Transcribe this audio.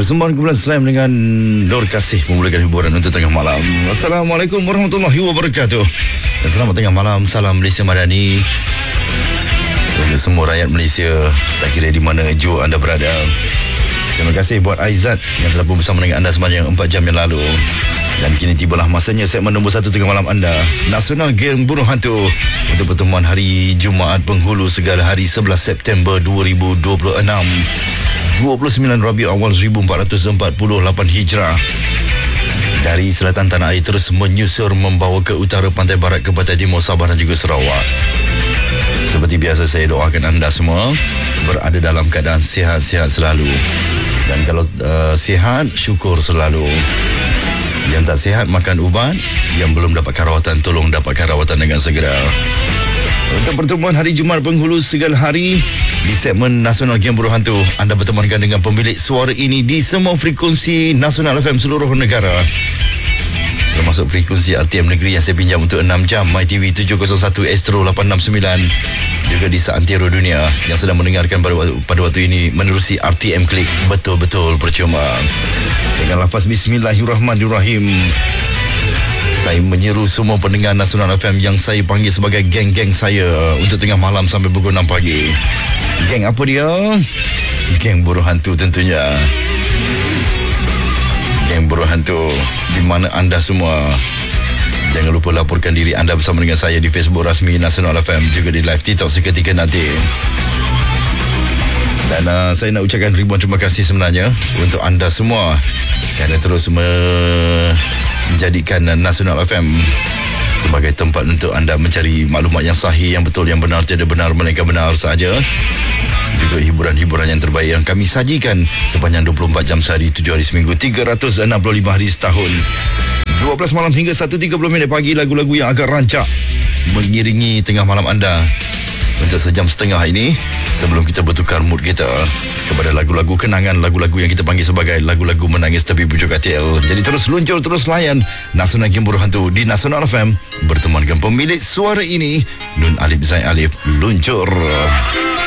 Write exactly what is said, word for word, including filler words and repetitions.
Persembahan kumpulan Slam dengan Nur Kasih memulakan hiburan untuk tengah malam. Assalamualaikum warahmatullahi wabarakatuh. Dan selamat tengah malam. Salam Malaysia Madani untuk semua rakyat Malaysia, tak kira di mana jua anda berada. Terima kasih buat Aizat yang telah pun bersama dengan anda sepanjang empat jam yang lalu. Dan kini tibalah masanya segmen nombor satu tengah malam anda, Nasional Game Bunuh Hantu, untuk pertemuan hari Jumaat Penghulu segala hari sebelas September dua ribu dua puluh enam, dua puluh sembilan Rabiul Awal seribu empat ratus empat puluh lapan Hijrah. Dari selatan tanah air terus menyusur membawa ke utara pantai barat ke pantai timur Sabah dan juga Sarawak. Seperti biasa, saya doakan anda semua berada dalam keadaan sihat-sihat selalu. Dan kalau uh, sihat, syukur selalu. Yang tak sihat, makan ubat. Yang belum dapatkan rawatan, tolong dapatkan rawatan dengan segera. Untuk pertemuan hari Jumaat Penghulu segala hari di segmen Nasional Game Bunuh Hantu, anda bertemankan dengan pemilik suara ini di semua frekuensi Nasional F M seluruh negara, termasuk frekuensi R T M Negeri yang saya pinjam untuk enam jam, My T V tujuh kosong satu, Astro lapan enam sembilan, juga di seantero dunia yang sedang mendengarkan pada waktu, pada waktu ini menerusi R T M Klik. Betul-betul percuma. Dengan lafaz Bismillahirrahmanirrahim, saya menyeru semua pendengar Nasional F M yang saya panggil sebagai geng-geng saya untuk tengah malam sampai pukul enam pagi. Geng apa dia? Geng Bunuh Hantu tentunya. Geng Bunuh Hantu, di mana anda semua. Jangan lupa laporkan diri anda bersama dengan saya di Facebook rasmi Nasional F M, juga di live TikTok seketika nanti. Dan uh, saya nak ucapkan ribuan terima kasih sebenarnya untuk anda semua kerana terus menjadikan Nasional F M sebagai tempat untuk anda mencari maklumat yang sahih, yang betul, yang benar, tiada benar melainkan benar sahaja. Juga hiburan-hiburan yang terbaik yang kami sajikan sepanjang dua puluh empat jam sehari, tujuh hari seminggu, tiga ratus enam puluh lima hari setahun. dua belas malam hingga satu tiga puluh minit pagi, lagu-lagu yang agak rancak mengiringi tengah malam anda untuk sejam setengah ini, sebelum kita bertukar mood kita kepada lagu-lagu kenangan, lagu-lagu yang kita panggil sebagai lagu-lagu menangis tepi bujur katil. Jadi terus luncur, terus layan Nasional Game Bunuh Hantu di Nasional F M, berteman dengan pemilik suara ini, Nun Alif Zain Alif. Luncur.